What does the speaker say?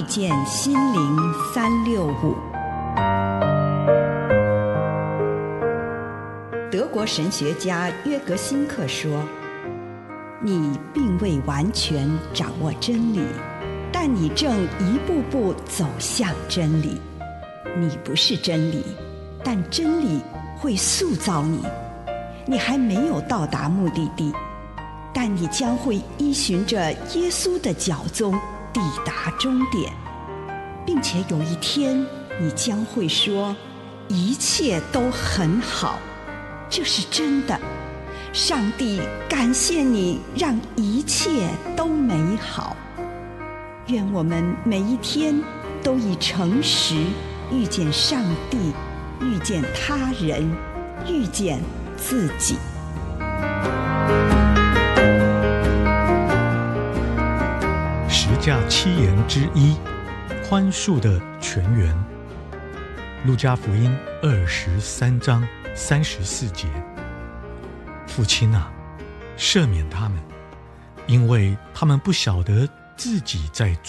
见心灵365。德国神学家约格辛克说，你并未完全掌握真理，但你正一步步走向真理。你不是真理，但真理会塑造你。你还没有到达目的地，但你将会依循着耶稣的脚踪抵达终点，并且有一天你将会说，一切都很好。这是真的。上帝感谢你，让一切都美好。愿我们每一天都以诚实遇见上帝，遇见他人，遇见自己。 十架七言之一，宽恕的泉源。路加福音23章34节。父亲啊，赦免他们，因为他们不晓得自己在